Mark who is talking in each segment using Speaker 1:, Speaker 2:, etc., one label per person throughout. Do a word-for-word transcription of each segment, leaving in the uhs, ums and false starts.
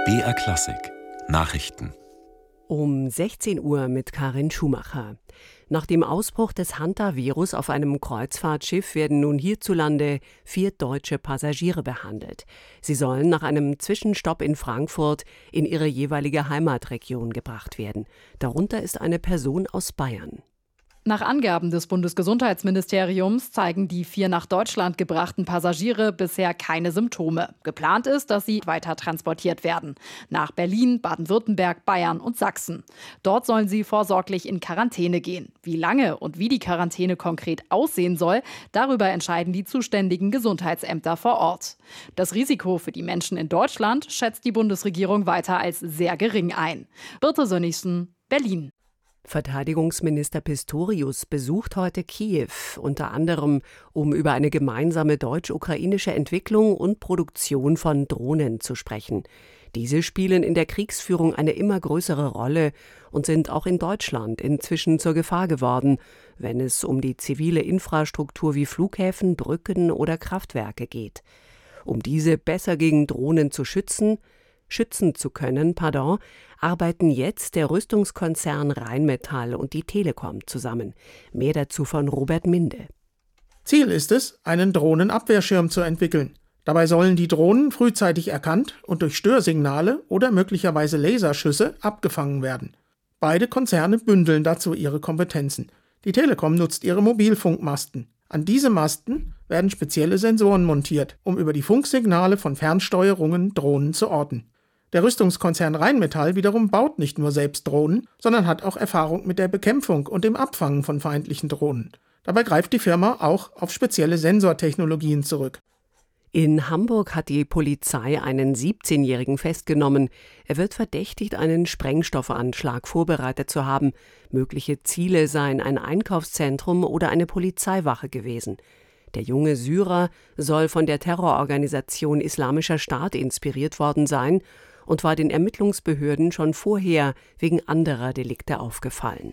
Speaker 1: B R Klassik Nachrichten
Speaker 2: Um sechzehn Uhr mit Karin Schumacher. Nach dem Ausbruch des Hanta-Virus auf einem Kreuzfahrtschiff werden nun hierzulande vier deutsche Passagiere behandelt. Sie sollen nach einem Zwischenstopp in Frankfurt in ihre jeweilige Heimatregion gebracht werden. Darunter ist eine Person aus Bayern.
Speaker 3: Nach Angaben des Bundesgesundheitsministeriums zeigen die vier nach Deutschland gebrachten Passagiere bisher keine Symptome. Geplant ist, dass sie weiter transportiert werden. Nach Berlin, Baden-Württemberg, Bayern und Sachsen. Dort sollen sie vorsorglich in Quarantäne gehen. Wie lange und wie die Quarantäne konkret aussehen soll, darüber entscheiden die zuständigen Gesundheitsämter vor Ort. Das Risiko für die Menschen in Deutschland schätzt die Bundesregierung weiter als sehr gering ein. Birte Sönnigsen, Berlin.
Speaker 2: Verteidigungsminister Pistorius besucht heute Kiew, unter anderem, um über eine gemeinsame deutsch-ukrainische Entwicklung und Produktion von Drohnen zu sprechen. Diese spielen in der Kriegsführung eine immer größere Rolle und sind auch in Deutschland inzwischen zur Gefahr geworden, wenn es um die zivile Infrastruktur wie Flughäfen, Brücken oder Kraftwerke geht. Um diese besser gegen Drohnen zu schützen, schützen zu können, pardon, arbeiten jetzt der Rüstungskonzern Rheinmetall und die Telekom zusammen. Mehr dazu von Robert Minde.
Speaker 4: Ziel ist es, einen Drohnenabwehrschirm zu entwickeln. Dabei sollen die Drohnen frühzeitig erkannt und durch Störsignale oder möglicherweise Laserschüsse abgefangen werden. Beide Konzerne bündeln dazu ihre Kompetenzen. Die Telekom nutzt ihre Mobilfunkmasten. An diese Masten werden spezielle Sensoren montiert, um über die Funksignale von Fernsteuerungen Drohnen zu orten. Der Rüstungskonzern Rheinmetall wiederum baut nicht nur selbst Drohnen, sondern hat auch Erfahrung mit der Bekämpfung und dem Abfangen von feindlichen Drohnen. Dabei greift die Firma auch auf spezielle Sensortechnologien zurück.
Speaker 2: In Hamburg hat die Polizei einen siebzehnjährigen festgenommen. Er wird verdächtigt, einen Sprengstoffanschlag vorbereitet zu haben. Mögliche Ziele seien ein Einkaufszentrum oder eine Polizeiwache gewesen. Der junge Syrer soll von der Terrororganisation Islamischer Staat inspiriert worden sein und war den Ermittlungsbehörden schon vorher wegen anderer Delikte aufgefallen.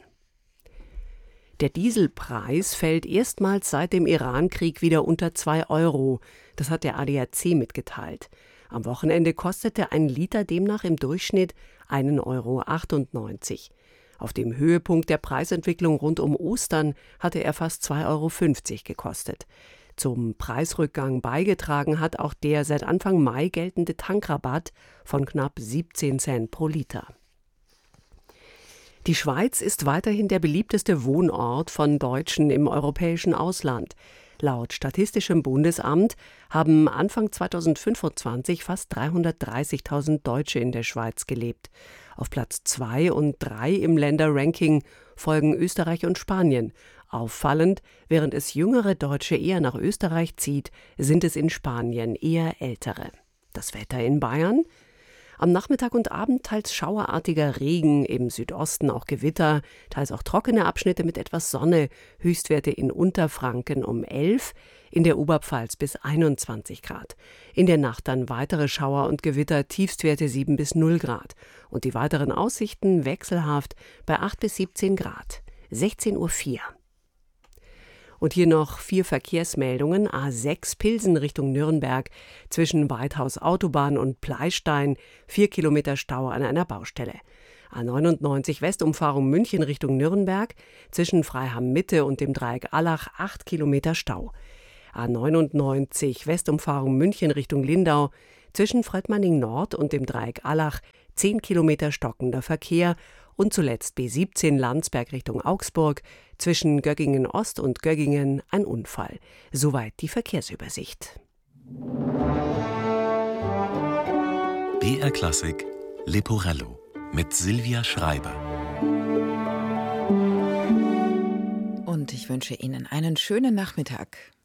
Speaker 2: Der Dieselpreis fällt erstmals seit dem Iran-Krieg wieder unter zwei Euro. Das hat der A D A C mitgeteilt. Am Wochenende kostete ein Liter demnach im Durchschnitt einen Euro achtundneunzig. Auf dem Höhepunkt der Preisentwicklung rund um Ostern hatte er fast zwei Euro fünfzig gekostet. Zum Preisrückgang beigetragen hat auch der seit Anfang Mai geltende Tankrabatt von knapp siebzehn Cent pro Liter. Die Schweiz ist weiterhin der beliebteste Wohnort von Deutschen im europäischen Ausland. Laut Statistischem Bundesamt haben Anfang zweitausendfünfundzwanzig fast dreihundertdreißigtausend Deutsche in der Schweiz gelebt. Auf Platz zwei und drei im Länderranking folgen Österreich und Spanien. Auffallend, während es jüngere Deutsche eher nach Österreich zieht, sind es in Spanien eher ältere. Das Wetter in Bayern? Am Nachmittag und Abend teils schauerartiger Regen, im Südosten auch Gewitter, teils auch trockene Abschnitte mit etwas Sonne, Höchstwerte in Unterfranken um elf, in der Oberpfalz bis einundzwanzig Grad. In der Nacht dann weitere Schauer und Gewitter, Tiefstwerte sieben bis null Grad. Und die weiteren Aussichten wechselhaft bei acht bis siebzehn Grad. sechzehn Uhr vier. Und hier noch vier Verkehrsmeldungen. A sechs Pilsen Richtung Nürnberg, zwischen Weithaus Autobahn und Pleystein, vier Kilometer Stau an einer Baustelle. A neunundneunzig Westumfahrung München Richtung Nürnberg, zwischen Freiham Mitte und dem Dreieck Allach, acht Kilometer Stau. A neunundneunzig Westumfahrung München Richtung Lindau, zwischen Fröttmanning Nord und dem Dreieck Allach, zehn Kilometer stockender Verkehr. Und zuletzt B siebzehn Landsberg Richtung Augsburg, zwischen Göggingen Ost und Göggingen ein Unfall. Soweit die Verkehrsübersicht.
Speaker 1: B R Klassik Leporello mit Silvia Schreiber.
Speaker 5: Und ich wünsche Ihnen einen schönen Nachmittag.